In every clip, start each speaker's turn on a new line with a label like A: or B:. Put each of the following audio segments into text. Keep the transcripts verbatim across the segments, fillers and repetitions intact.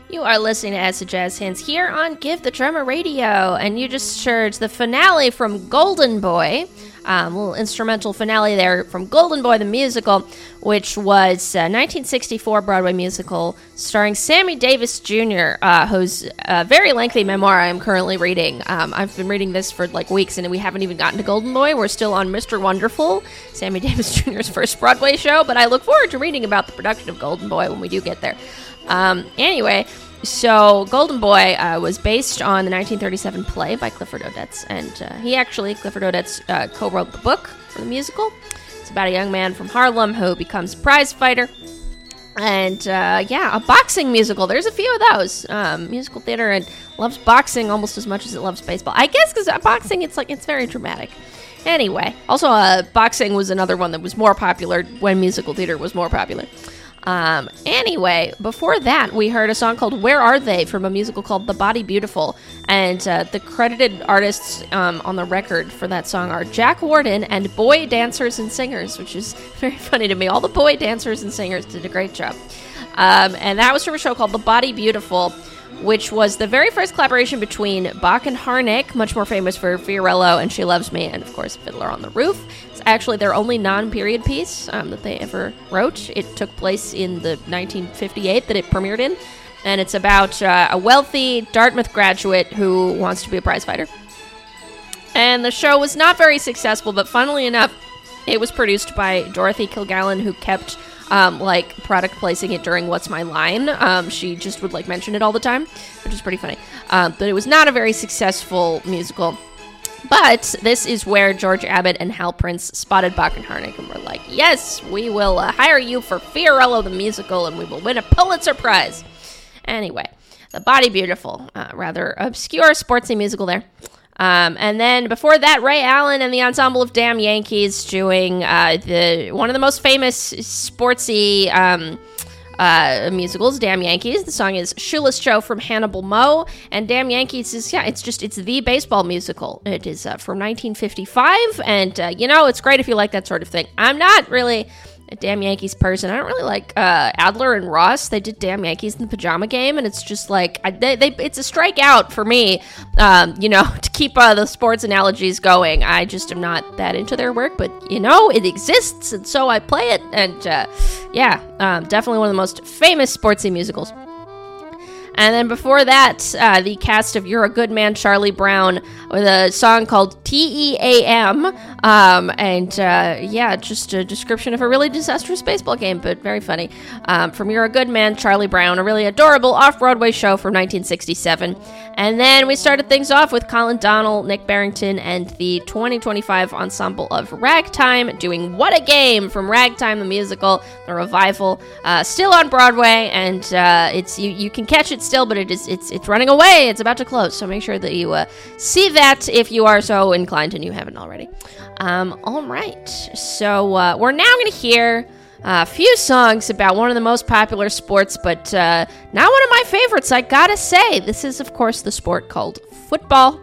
A: You are listening to Acid Jazz Hands here on Give the Drummer Radio, and you just heard the finale from Golden Boy, um, a little instrumental finale there from Golden Boy the musical, which was a nineteen sixty-four Broadway musical starring Sammy Davis Junior, uh, whose uh, very lengthy memoir I'm currently reading. Um, I've been reading this for like weeks, and we haven't even gotten to Golden Boy. We're still on Mister Wonderful, Sammy Davis Junior's first Broadway show, but I look forward to reading about the production of Golden Boy when we do get there. Um, anyway, so Golden Boy uh, was based on the nineteen thirty-seven play by Clifford Odets, and uh, he actually, Clifford Odets, uh, co-wrote the book for the musical. It's about a young man from Harlem who becomes a prize fighter, and uh, yeah, a boxing musical. There's a few of those. Um, musical theater and loves boxing almost as much as it loves baseball. I guess because boxing, it's like it's very dramatic. Anyway, also uh, boxing was another one that was more popular when musical theater was more popular. Um, anyway, before that, we heard a song called Where Are They from a musical called The Body Beautiful, and uh, the credited artists um, on the record for that song are Jack Warden and Boy Dancers and Singers, which is very funny to me. All the boy dancers and singers did a great job. Um, and that was from a show called The Body Beautiful, which was the very first collaboration between Bach and Harnick, much more famous for Fiorello and She Loves Me, and of course Fiddler on the Roof. It's actually their only non-period piece um, that they ever wrote. It took place in the nineteen fifty-eight that it premiered in, and it's about uh, a wealthy Dartmouth graduate who wants to be a prizefighter. And the show was not very successful, but funnily enough, it was produced by Dorothy Kilgallen, who kept Um, like, product placing it during What's My Line. Um, she just would, like, mention it all the time, which is pretty funny. Um, but it was not a very successful musical. But this is where George Abbott and Hal Prince spotted Bach and Harnick and were like, yes, we will uh, hire you for Fiorello the musical, and we will win a Pulitzer Prize. Anyway, The Body Beautiful, uh, rather obscure sportsy musical there. Um, and then before that, Ray Allen and the ensemble of Damn Yankees doing uh, the one of the most famous sportsy um, uh, musicals, Damn Yankees. The song is Shoeless Joe from Hannibal Moe, and Damn Yankees is, yeah, it's just, it's the baseball musical. It is uh, from nineteen fifty-five, and, uh, you know, it's great if you like that sort of thing. I'm not really a Damn Yankees person. I don't really like uh, Adler and Ross. They did Damn Yankees in the Pajama Game, and it's just like, I, they, they, it's a strikeout for me, um, you know, to keep uh, the sports analogies going. I just am not that into their work, but, you know, it exists, and so I play it, and, uh, yeah, um, definitely one of the most famous sportsy musicals. And then before that, uh, the cast of You're a Good Man, Charlie Brown, with a song called T E A M. Um, and, uh, yeah, just a description of a really disastrous baseball game, but very funny. Um, from You're a Good Man, Charlie Brown, a really adorable off-Broadway show from nineteen sixty-seven. And then we started things off with Colin Donnell, Nick Barrington, and the twenty twenty-five ensemble of Ragtime doing What a Game from Ragtime the Musical, the revival, uh, still on Broadway, and uh, it's you, you can catch it still, but it is it's it's running away. It's about to close, so make sure that you uh, see that if you are so inclined and you haven't already. Um, all right, so uh, we're now going to hear a few songs about one of the most popular sports, but uh, not one of my favorites, I gotta say. This is, of course, the sport called football.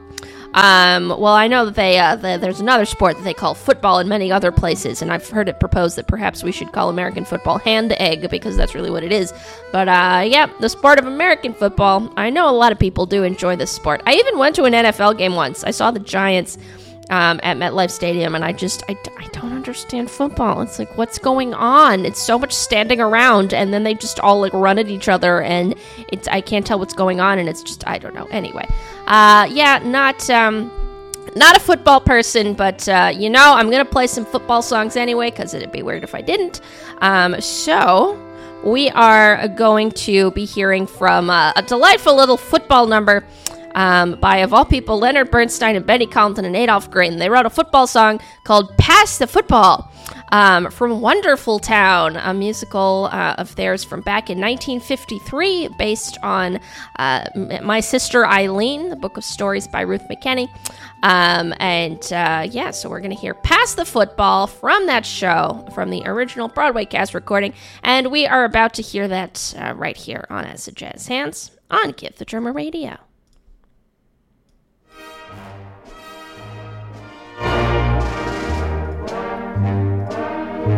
A: Um, well, I know that they uh, the, there's another sport that they call football in many other places, and I've heard it proposed that perhaps we should call American football hand egg, because that's really what it is. But, uh, yeah, the sport of American football. I know a lot of people do enjoy this sport. I even went to an N F L game once. I saw the Giants um, at MetLife Stadium, and I just, I, I don't understand football. It's like, what's going on? It's so much standing around, and then they just all, like, run at each other, and it's, I can't tell what's going on, and it's just, I don't know. Anyway, uh, yeah, not, um... not a football person, but, uh, you know, I'm going to play some football songs anyway, because it'd be weird if I didn't. Um, so, we are going to be hearing from uh, a delightful little football number um, by, of all people, Leonard Bernstein and Benny Collington and Adolph Green. They wrote a football song called Pass the Football. Um, from Wonderful Town, a musical uh, of theirs from back in nineteen fifty-three, based on uh, My Sister Eileen, the book of stories by Ruth McKenney. Um, and uh, yeah, so we're going to hear Pass the Football from that show, from the original Broadway cast recording, and we are about to hear that uh, right here on Acid Jazz Hands on Give the Drummer Radio.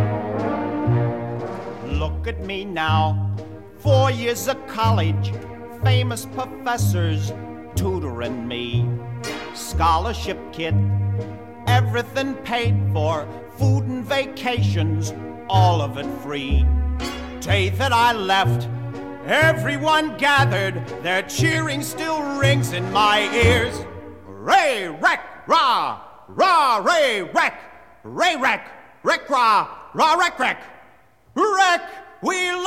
B: Look at me now, four years of college, famous professors tutoring me. Scholarship kit, everything paid for, food and vacations, all of it free. Day that I left, everyone gathered, their cheering still rings in my ears. Ray, rec, rah, rah, ray, rec, ray, rec, rec, rah, rah, rec, rec, rec, we